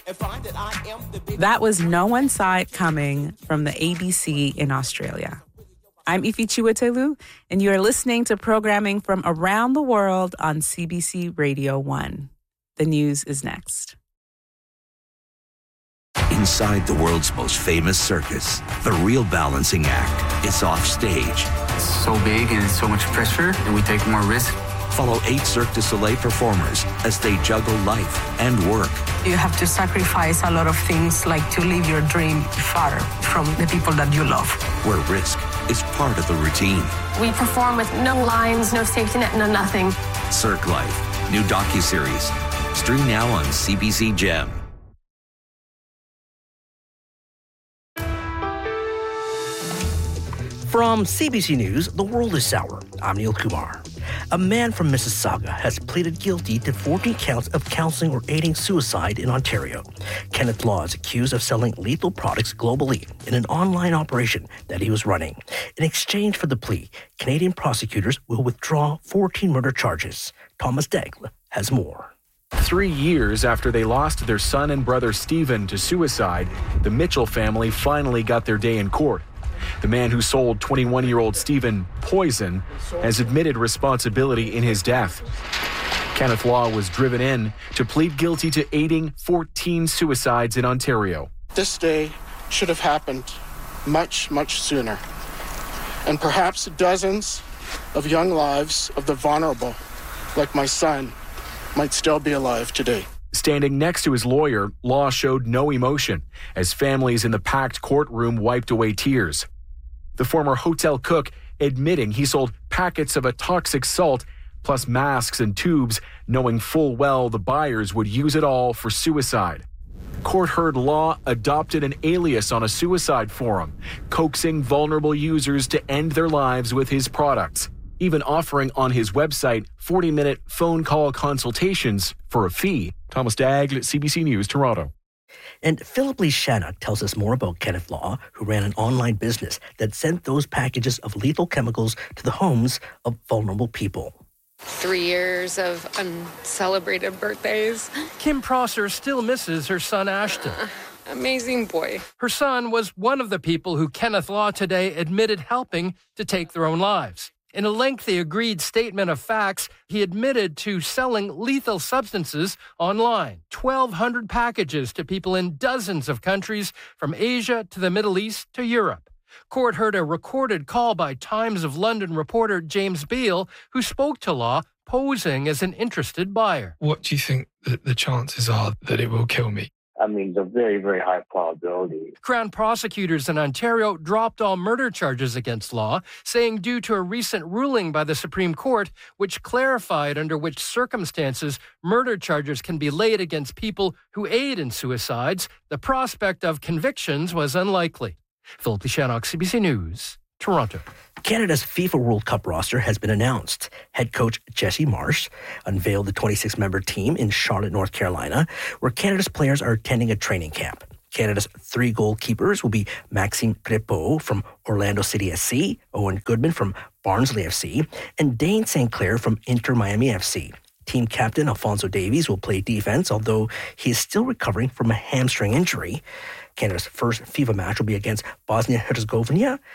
That was No One Saw It Coming from the ABC in Australia. I'm Ifi Chiwetelu, and you are listening to programming from around the world on CBC Radio 1. The news is next. Inside the world's most famous circus, the real balancing act is off stage. It's so big and it's so much pressure, and we take more risk. Follow 8 Cirque du Soleil performers as they juggle life and work. You have to sacrifice a lot of things, like to live your dream far from the people that you love. Where risk is part of the routine. We perform with no lines, no safety net, no nothing. Cirque Life, new docuseries. Stream now on CBC Gem. From CBC News, The World is Sour. I'm Neil Kumar. A man from Mississauga has pleaded guilty to 14 counts of counseling or aiding suicide in Ontario. Kenneth Law is accused of selling lethal products globally in an online operation that he was running. In exchange for the plea, Canadian prosecutors will withdraw 14 murder charges. Thomas Daigle has more. 3 years after they lost their son and brother Stephen to suicide, the Mitchell family finally got their day in court. The man who sold 21-year-old Stephen poison has admitted responsibility in his death. Kenneth Law was driven in to plead guilty to aiding 14 suicides in Ontario. This day should have happened much, much sooner. And perhaps dozens of young lives of the vulnerable, like my son, might still be alive today. Standing next to his lawyer, Law showed no emotion as families in the packed courtroom wiped away tears. The former hotel cook admitting he sold packets of a toxic salt plus masks and tubes, knowing full well the buyers would use it all for suicide. Court heard Law adopted an alias on a suicide forum, coaxing vulnerable users to end their lives with his products, even offering on his website 40-minute phone call consultations for a fee. Thomas Daigle, CBC News, Toronto. And Philip Lee Shannock tells us more about Kenneth Law, who ran an online business that sent those packages of lethal chemicals to the homes of vulnerable people. 3 years of uncelebrated birthdays. Kim Prosser still misses her son Ashton. Amazing boy. Her son was one of the people who Kenneth Law today admitted helping to take their own lives. In a lengthy agreed statement of facts, he admitted to selling lethal substances online. 1,200 packages to people in dozens of countries, from Asia to the Middle East to Europe. Court heard a recorded call by Times of London reporter James Beale, who spoke to Law, posing as an interested buyer. What do you think the chances are that it will kill me? I mean, the very, very high probability. Crown prosecutors in Ontario dropped all murder charges against Law, saying due to a recent ruling by the Supreme Court, which clarified under which circumstances murder charges can be laid against people who aid in suicides, the prospect of convictions was unlikely. Philip Shannock, CBC News, Toronto. Canada's FIFA World Cup roster has been announced. Head coach Jesse Marsh unveiled the 26-member team in Charlotte, North Carolina, where Canada's players are attending a training camp. Canada's 3 goalkeepers will be Maxime Crépeau from Orlando City SC, Owen Goodman from Barnsley FC, and Dane St. Clair from Inter Miami FC. Team captain Alphonso Davies will play defense, although he is still recovering from a hamstring injury. Canada's first FIFA match will be against Bosnia-Herzegovina